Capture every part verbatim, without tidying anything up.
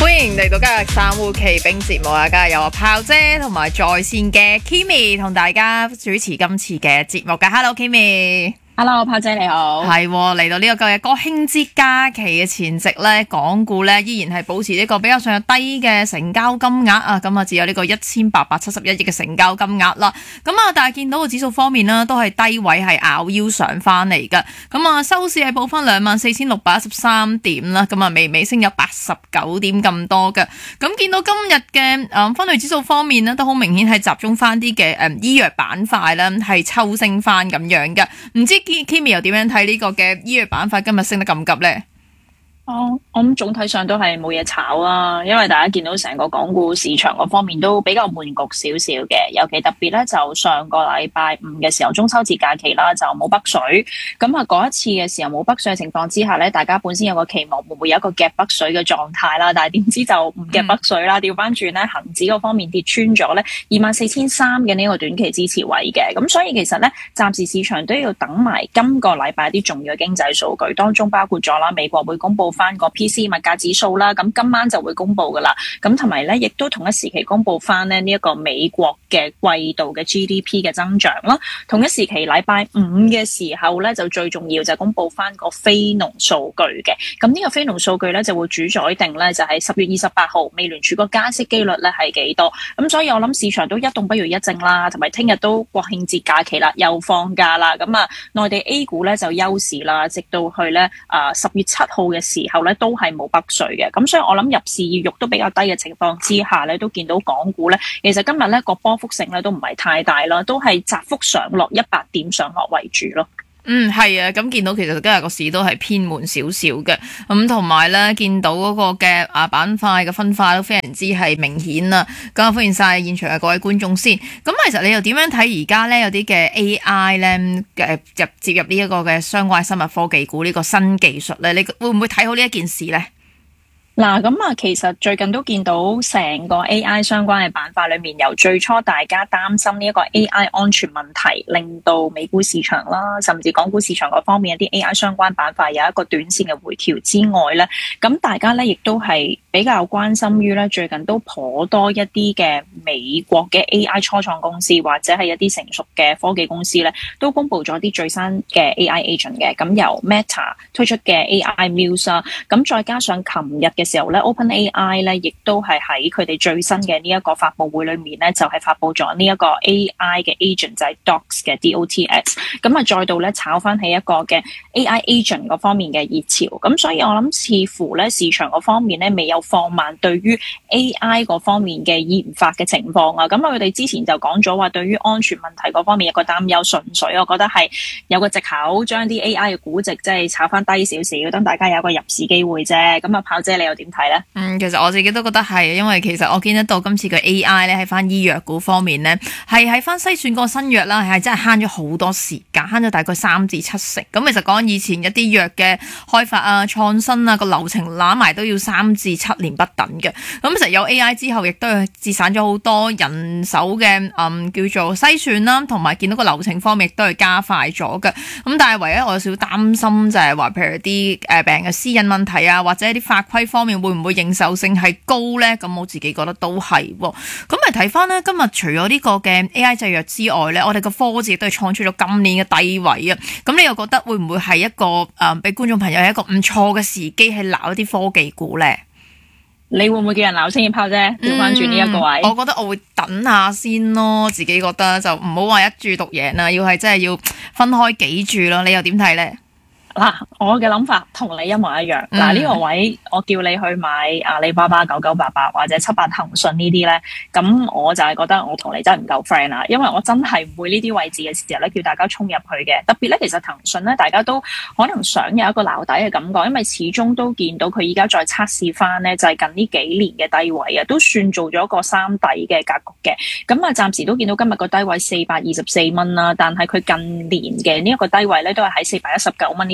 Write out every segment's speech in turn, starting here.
歡迎嚟到今日散戶奇兵節目啊！今日有我炮姐同埋在線嘅 Kimi 同大家主持今次嘅節目嘅。Hello Kimi。Hello， 炮姐你好。 係嚟到呢個嘅國慶節假期嘅前夕咧，港股咧依然係保持呢個比較上低嘅成交金額啊，咁啊只有呢個一千八百七十一億嘅成交金額啦。咁啊，但係見到個指數方面啦，都係低位係拗腰上翻嚟㗎。咁啊，收市係報翻兩萬四千六百一十三點啦。咁啊，微微升有八十九點咁多嘅。咁見到今日嘅誒分類指數方面呢，都好明顯係集中翻啲嘅誒醫藥板塊啦，係抽升翻咁樣嘅。唔知Kimi 又點樣睇呢個嘅醫藥板塊今日升得咁急呢？ 哦，我諗總體上都係冇嘢炒啦，因為大家見到成個港股市場嗰方面都比較悶局少少嘅，尤其特別咧就上個禮拜五嘅時候中秋節假期啦，就冇北水，咁啊嗰一次嘅時候冇北水嘅情況之下咧，大家本身有個期望會唔會有一個夾北水嘅狀態啦，但係點知就唔夾北水啦，調翻轉咧恒指嗰方面跌穿咗咧二萬四千三嘅呢個短期支持位嘅，咁所以其實咧暫時市場都要等埋今個禮拜啲重要嘅經濟數據，當中包括咗啦美國會公布翻個 P C 物價指數啦，咁今晚就會公布噶啦。咁同埋咧，亦都同一時期公布翻咧呢一個美國嘅季度嘅 G D P 嘅增長啦。同一時期禮拜五嘅時候咧，就最重要就係公布翻個非農數據嘅。咁呢個非農數據咧就會主宰定咧就係十月二十八號美聯儲個加息機率咧係幾多。咁所以我諗市場都一動不如一靜啦，同埋聽日都國慶節假期啦，又放假啦。咁啊，內地 A 股咧就休市啦，直到去咧啊十月七號嘅時候咧。都係冇北水嘅，咁所以我諗入市意欲都比較低嘅情況之下咧，都見到港股咧，其實今日咧個波幅性咧都唔係太大啦，都係窄幅上落一百點上落為主咯。 嗯，係啊，咁見到其實今日個市都係偏悶少少嘅，咁同埋咧見到嗰個嘅啊板塊嘅分化都非常之係明顯啦。咁啊，歡迎晒現場嘅各位觀眾先。咁其實你又點樣睇而家咧有啲嘅 A I 咧嘅入接入呢一個嘅相關生物科技股呢個新技術咧，你會唔會睇好呢一件事咧？ 嗱，咁啊，其實最近都見到成個 A I 相關嘅板塊裏面，由最初大家擔心呢一個 A I 安全問題，令到美股市場啦，甚至港股市場嗰方面一啲 A I 相關板塊有一個短線嘅回調之外咧，咁大家咧亦都係比較關心於咧最近都頗多一啲嘅美國嘅 A I 初創公司或者係一啲成熟嘅科技公司咧，都公布咗啲最新嘅 A I agent 嘅，咁由 Meta 推出嘅 A I Muse 啊，咁再加上琴日嘅時候咧 OpenAI 咧亦都係喺佢哋最新嘅呢一個發佈會裏面咧，就係發佈咗呢一個 A I 嘅 agent 就係 Docs 嘅 D O T X， 咁啊再度咧炒翻起一個嘅 A I agent 嗰方面嘅熱潮，咁所以我諗似乎咧市場嗰方面咧未有放慢對於 A I 嗰方面嘅研發嘅情況啊，咁佢哋之前就講咗話對於安全問題嗰方面有個擔憂，純粹我覺得係有個藉口將啲 A I 嘅估值即係炒翻低少少，等大家有個入市機會啫。咁啊，炮姐你又點睇咧？ 嗯，其實我自己都覺得係，因為其實我見得到今次嘅 A I 咧喺翻醫藥股方面咧，係喺翻篩選嗰個新藥啦，係真係慳咗好多時間，慳咗大概三至七成。咁其實講以前一啲藥嘅開發啊、創新啊個流程攬埋都要三至七年不等嘅。咁其實有 A I 之後，亦都係節省咗好多人手嘅嗯叫做篩選啦，同埋見到個流程方面亦都係加快咗嘅。咁但係唯一我有少少擔心就係話，譬如啲誒病人嘅私隱問題啊，或者啲法規方面會唔會認受性係高咧？咁我自己覺得都係。咁咪睇翻咧，今日除咗呢個嘅 A I 製藥之外咧，我哋個科技都係創出咗今年嘅低位啊。咁你又覺得會唔會係一個誒俾觀眾朋友係一個唔錯嘅時機係撈一啲科技股咧？ 你會唔會叫人鬧先炮啫？調翻轉呢一個位、 嗯，我覺得我會等下先咯。自己覺得就唔好話一注獨贏啦，要係真係要分開幾注咯。你又點睇咧？ 嗱，我嘅諗法同你一模一樣。嗱、嗯，呢個位我叫你去買阿里巴巴九九八八或者七八騰訊呢啲咧，咁我就係覺得我同你真係唔夠 friend 啦，因為我真係唔會呢啲位置嘅時候咧叫大家衝入去嘅。特別咧，其實騰訊咧，大家都可能想有一個撈底嘅感覺，因為始終都見到佢而家再測試翻咧，就係近呢幾年嘅低位啊，都算做咗個三底嘅格局嘅。咁啊，暫時都見到今日個低位四百二十四蚊啦，但係佢近年嘅呢一個低位咧都係喺四百一十九蚊呢啲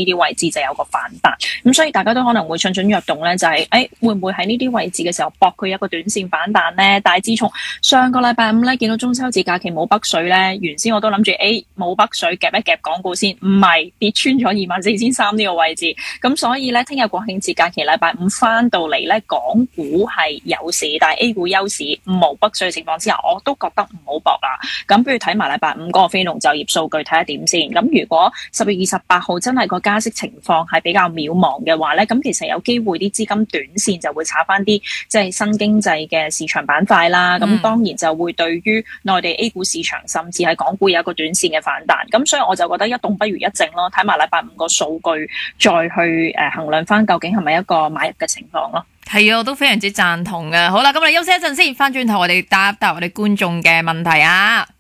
啲位置就有個反彈。咁所以大家都可能會蠢蠢欲動咧，就係、是、誒、哎、會唔會喺呢啲位置嘅時候搏佢一個短線反彈咧？但係自從上個禮拜五咧見到中秋節假期冇北水咧，原先我都諗住誒冇北水夾一夾港股先，唔係跌穿咗二萬四千三呢個位置。咁所以咧，聽日國慶節假期禮拜五翻到嚟咧，港股係有市，但係 A 股休市冇北水嘅情況之下，我都覺得唔好搏啦。咁不如睇埋禮拜五嗰個非農就業數據睇下點先。咁如果十月二十八號真係個加息情況係比較渺茫嘅話咧，咁其實有機會啲資金短線就會炒翻啲即係新經濟嘅市場板塊啦。咁、嗯、當然就會對於內地 A 股市場甚至係港股有一個短線嘅反彈。咁所以我就覺得一動不如一靜咯，睇埋禮拜五個數據再去誒衡量翻究竟係咪一個買入嘅情況咯。 係啊，我都非常之贊同嘅。好啦，咁我哋休息一陣先，翻轉頭我哋答一答我哋觀眾嘅問題啊。